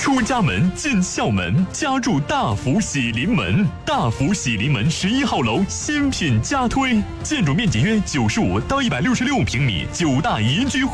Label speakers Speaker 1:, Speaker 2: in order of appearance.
Speaker 1: 出家门，进校门，家住大福喜临门。大福喜临门11号楼新品加推，建筑面积约95到166平米，9大宜居